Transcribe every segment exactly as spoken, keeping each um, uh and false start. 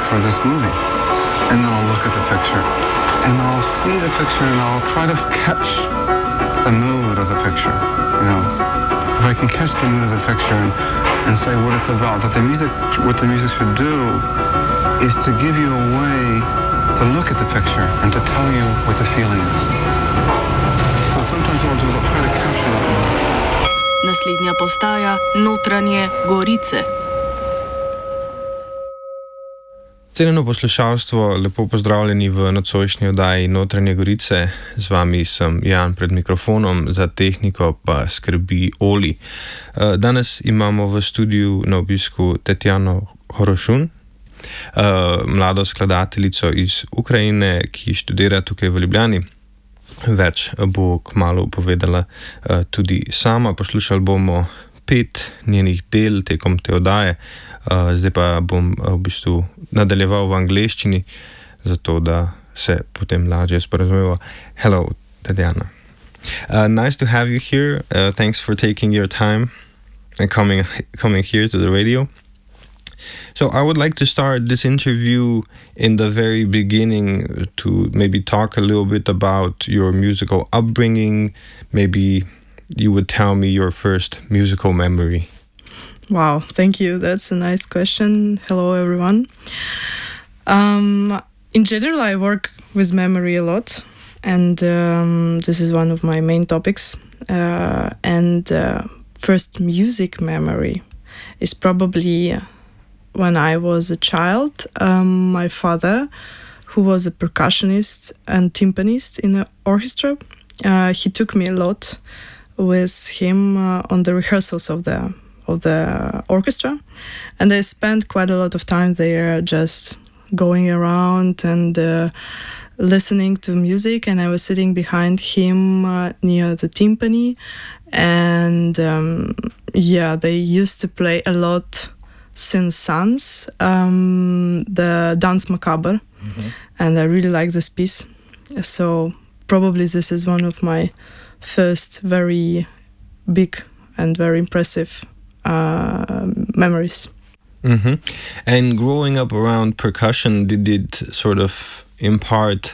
for this movie. And then I'll look at the picture. And I'll see the picture and I'll try to catch the mood of the picture, you know. If I can catch the mood of the picture and, and say what it's about, that the music, what the music should do is to give you a way to look at the picture and to tell you what the feeling is. So sometimes what I'll do is I'll try to capture that mood. Naslednja postaja Notranje Gorice. Cenjeno poslušalstvo, lepo pozdravljeni v nocojšnji oddaji Notranje Gorice. Z vami sem Jan pred mikrofonom, za tehniko pa skrbi Oli. Danes imamo v studiu na obisku Tetjano Horošun, mlado skladateljico iz Ukrajine, ki študira tukaj v Ljubljani. Več bo kmalu povedala tudi sama. Poslušali bomo pet njenih del tekom te oddaje. Uh, zdaj pa bom uh, v bistvu nadaljeval v angleščini, zato da se potem lažje sporazumeva. Hello, Tatjana. Uh, nice to have you here. Uh, thanks for taking your time and coming coming here to the radio. So I would like to start this interview in the very beginning to maybe talk a little bit about your musical upbringing. Maybe you would tell me your first musical memory. Wow, thank you. That's a nice question. Hello, everyone. Um, in general, I work with memory a lot, and um, this is one of my main topics. Uh, and uh, first music memory is probably when I was a child. Um, my father, who was a percussionist and timpanist in an orchestra, uh, he took me a lot with him uh, on the rehearsals of the of the orchestra, and I spent quite a lot of time there just going around and uh, listening to music, and I was sitting behind him uh, near the timpani, and um, yeah, they used to play a lot Saint-Saëns, um, the Danse Macabre, mm-hmm. and I really like this piece, so probably this is one of my first very big and very impressive Uh, memories. Mm-hmm. And growing up around percussion, did it sort of impart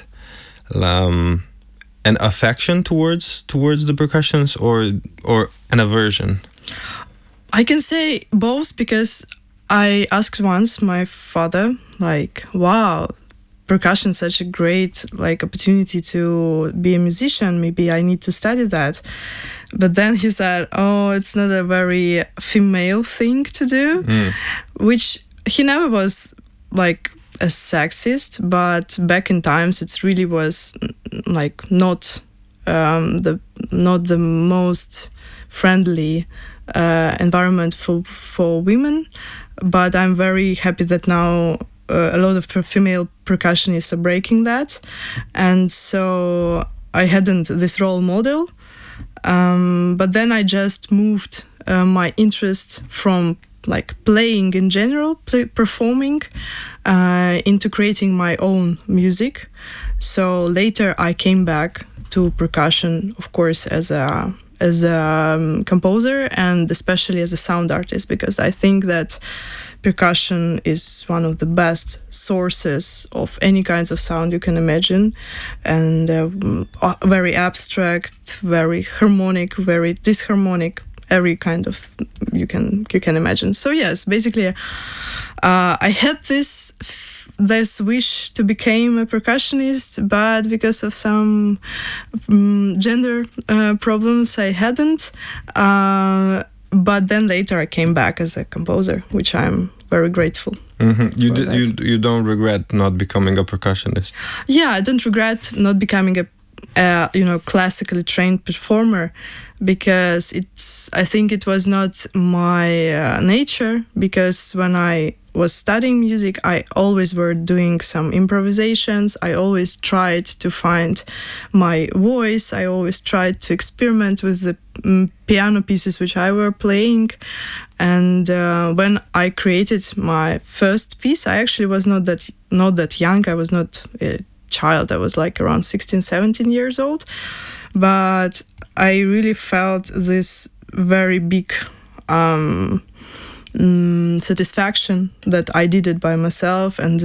um, an affection towards towards the percussions, or or an aversion? I can say both, because I asked once my father, like, wow, percussion is such a great like opportunity to be a musician, maybe I need to study that. But then he said, oh, it's not a very female thing to do, mm. which he never was like a sexist, but back in times it really was like not um, the not the most friendly uh, environment for for women. But I'm very happy that now uh, a lot of female percussionists are breaking that, and so I hadn't this role model. Um, but then I just moved uh, my interest from like playing in general, play, performing, uh, into creating my own music. So later I came back to percussion, of course, as a as a um, composer and especially as a sound artist, because I think that percussion is one of the best sources of any kinds of sound you can imagine, and uh, very abstract, very harmonic, very disharmonic, every kind of you can you can imagine. So yes, basically, uh, I had this this wish to become a percussionist, but because of some um, gender uh, problems, I hadn't. Uh, But then later I came back as a composer, which I'm very grateful. Mm-hmm. You did, you you don't regret not becoming a percussionist? Yeah, I don't regret not becoming a uh, you know classically trained performer, because it's I think it was not my uh, nature. Because when I was studying music, I always were doing some improvisations. I always tried to find my voice. I always tried to experiment with the um, piano pieces which I were playing. And uh, when I created my first piece, I actually was not that not that young. I was not a child. I was like around sixteen, seventeen years old. But I really felt this very big um, um, satisfaction that I did it by myself, and